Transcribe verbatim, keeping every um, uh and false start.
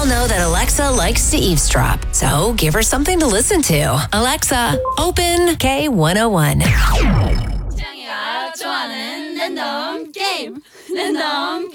all know that Alexa likes to eavesdrop, so give her something to listen to. Alexa, open K one oh one. 짱이가 좋아하는 랜덤 게임 랜덤